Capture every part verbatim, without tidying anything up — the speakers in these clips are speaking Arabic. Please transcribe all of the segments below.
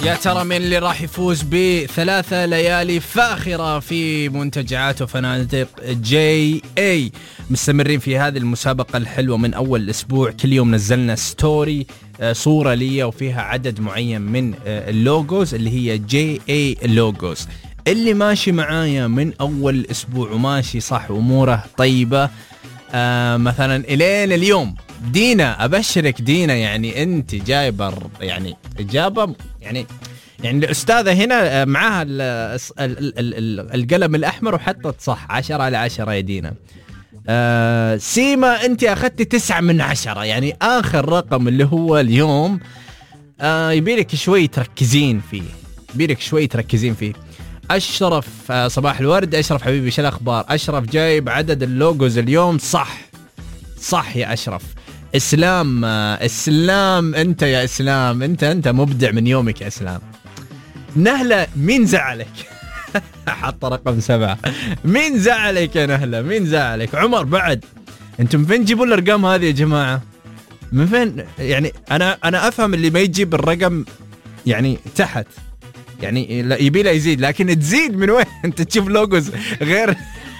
يا ترى من اللي راح يفوز بثلاثة ليالي فاخرة في منتجعات وفنادق جي اي؟ مستمرين في هذه المسابقة الحلوة من أول الأسبوع. كل يوم نزلنا ستوري صورة لي وفيها عدد معين من اللوجوز اللي هي جي اي اللوجوز. اللي ماشي معايا من أول الأسبوع وماشي صح وأموره طيبة آه مثلا إلين اليوم دينا، أبشرك دينا، يعني أنت جايبة يعني إجابة يعني يعني الأستاذة هنا معاها القلم الأحمر وحطت صح عشرة على عشرة يا دينا. آه سيما أنت أخذت تسعة من عشرة، يعني آخر رقم اللي هو اليوم آه يبيلك شوي تركزين فيه، يبيلك شوي تركزين فيه. أشرف آه صباح الورد. أشرف حبيبي شو الأخبار؟ أشرف جايب عدد اللوجوز اليوم صح صح يا أشرف. إسلام آه إسلام أنت يا إسلام، أنت أنت مبدع من يومك يا إسلام. نهلة مين زعلك؟ حط رقم سبعة. مين زعلك يا نهلة؟ مين زعلك؟ عمر بعد. أنتم فين تجيبون الأرقام هذه يا جماعة؟ من فين؟ يعني أنا أنا أفهم اللي ما يجيب الرقم يعني تحت، يعني لا يبي له يزيد، لكن تزيد من وين؟ أنت تشوف لوجوز غير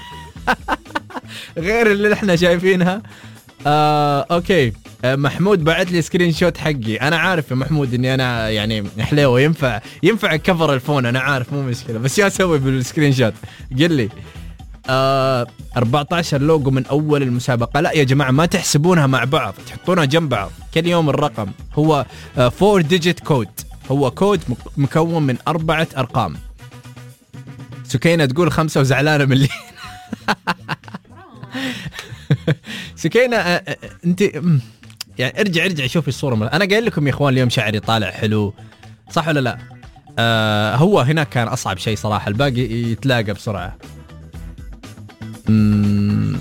غير اللي احنا شايفينها. آه، أوكي. آه، محمود بعت لي سكرين شوت حقي. أنا عارف يا محمود إني أنا يعني حليوة، ينفع ينفع كفر الفون، أنا عارف مو مشكلة، بس يا أسوي بالسكرين شوت قل لي. آه، أربعة عشر لوجو من أول المسابقة. لا يا جماعة ما تحسبونها مع بعض، تحطونها جنب بعض. كل يوم الرقم هو آه فور ديجيت كود، هو كود مكون من أربعة أرقام. سكينة تقول خمسة وزعلانة من اللي سكينة آه أنت يعني ارجع ارجع شوفي الصورة. أنا قايل لكم يا إخوان اليوم شعري طالع حلو، صح ولا لا؟ آه هو هنا كان أصعب شيء صراحة، الباقي يتلاقى بسرعة. مم.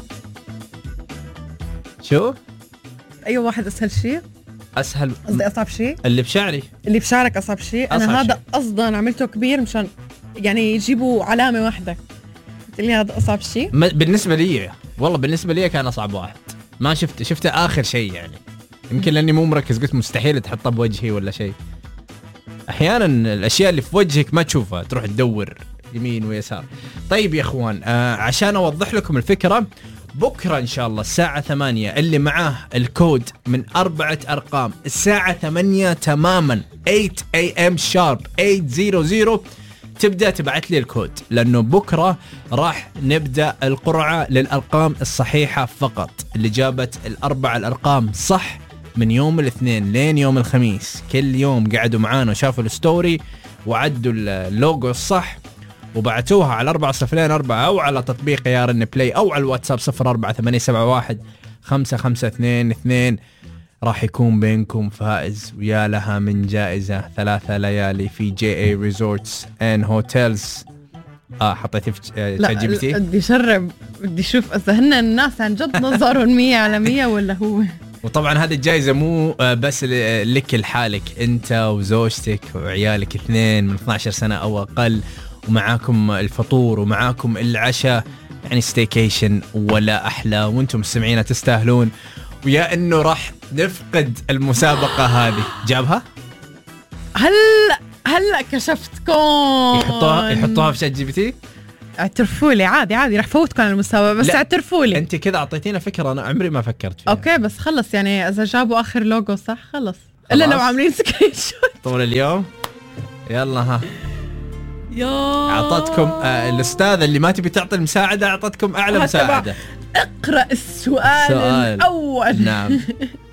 شو؟ أي واحد أسهل شيء؟ أسهل قصدي أصعب شيء؟ اللي بشعري، اللي بشعرك أصعب شيء. أنا هذا أصلاً عملته كبير مشان يعني يجيبوا علامة واحدة. اللي هذا أصعب شيء بالنسبة لي، والله بالنسبة لي كان أصعب واحد. ما شفت شفته آخر شيء يعني، يمكن لأني مو مركز، قلت مستحيل تحطه بوجهي ولا شيء. أحياناً الأشياء اللي في وجهك ما تشوفها، تروح تدور يمين ويسار. طيب يا إخوان، آه عشان أوضح لكم الفكرة، بكرة إن شاء الله الساعة ثمانية اللي معاه الكود من أربعة أرقام الساعة ثمانية تماماً ثمانية إيه إم sharp ثمانية تبدأ تبعت لي الكود، لأنه بكرة راح نبدأ القرعة للأرقام الصحيحة فقط. اللي جابت الأربع الأرقام صح من يوم الاثنين لين يوم الخميس، كل يوم قعدوا معانا وشافوا الستوري وعدوا اللوجو الصح وبعتوها على أربعة صفرين أربعة أو على تطبيق يا رن بلاي أو على الواتساب صفر أربعة ثمانية سبعة واحد خمسة خمسة اثنين اثنين، راح يكون بينكم فائز ويا لها من جائزة ثلاثة ليالي في جي اي ريزورتس اند هوتيلز. اه حطيتي في شات جي بي تي؟ بدي شرب، بدي اشوف اذا هن الناس عن جد نظرهم مية على مية ولا هو. وطبعا هذه الجائزة مو بس لك لحالك، انت وزوجتك وعيالك اثنين من اثنتي عشرة سنة او اقل، ومعاكم الفطور ومعاكم العشاء، يعني ستيكيشن ولا أحلى، وانتم مستمعين تستاهلون. ويا إنه راح نفقد المسابقة هذه. جابها؟ هلا هلا كشفتكم. يحطوها يحطوها في شات جي بي تي؟ اعترفوا لي عادي عادي راح فوتكم على المسابقة، بس اعترفوا لي. انت كذا اعطيتينا فكرة انا عمري ما فكرت فيها. اوكي بس خلص، يعني اذا جابوا اخر لوجو صح خلص، الا لو عاملين سكرين شوت طول اليوم. يلا ها يا اعطتكم آه الاستاذة اللي ما تبي تعطي المساعدة، اعطتكم اعلى مساعدة. اقرأ السؤال, السؤال الأول. نعم